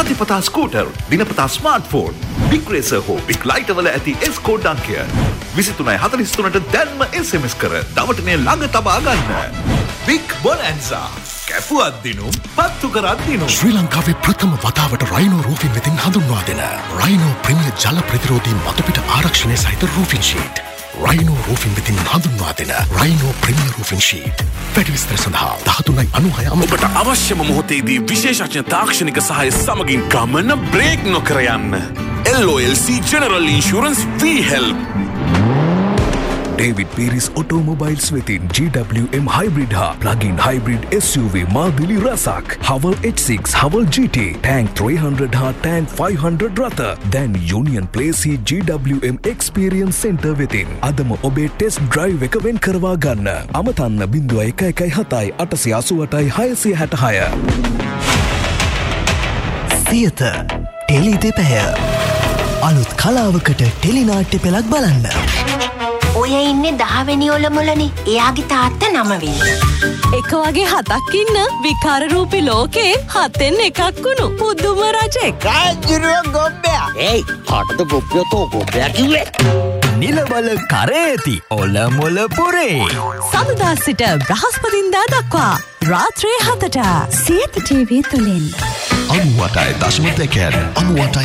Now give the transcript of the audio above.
සතිපතා scooter, දිනපතා smartphone, big racer හෝ big lighter වල ඇති S-කෝඩ් අංකය 23:43ට දැන්ම SMS කර දවටනේ ළඟ තබා ගන්න. බිග් බොනැන්සා කැපුවත් දිනුම් පත්තු කරත් දිනුම්. ශ්‍රී ලංකාවේ ප්‍රථම වතාවට රයිනෝ රූෆින් වෙතින් හඳුන්වා දෙන රයිනෝ ප්‍රීමියර් ජල ප්‍රතිරෝධී මතුපිට ආරක්ෂණය සහිත රූෆින් ෂීට්. රයිනෝ රූෆින් වෙතින් හඳුන්වා දෙන රයිනෝ ප්‍රීමියර් රූෆින් ෂීට්. වැඩි විස්තර සඳහා 13.96 ඔබට අවශ්‍යම මොහොතේදී විශේෂඥ තාක්ෂණික සහාය සමගින් ගමන බ්‍රේක් නොකර යන්න. LOLC General Insurance We Help. David Pieris Automobiles within GWM Hybrid Ha plug-in hybrid SUV Mardili Rasak Haval H6 Haval GT Tank 300 Ha Tank 500 Ratha then Union Place GWM Experience Center within Adama obe test drive එක වෙන් කරවා ගන්න අමතන්න 0117 888 666 Siyatha tele දෙපැය අලුත් කලාවකට ටෙලිනාට්‍ය පෙළක් බලන්න. ඔය ඉන්නේ 10 වෙනි ඔලමුලනේ. එයාගේ තාත්තා 9 වෙනි. එක වගේ 7ක් ඉන්න විකාර රූපී ලෝකේ 7න් එකක් වුණු පුදුම රජෙක්. රාජ්‍යරුව ගොබ්බයා. ඒයි, හටද ගොබ්බයා තෝ ගොබ්බයා කිව්වේ? නිලබල කරේති ඔලමුල පුරේ. සඳුදා සිට බ්‍රහස්පතින්දා දක්වා රාත්‍රී 7ට සියත TV තුලින් 98.2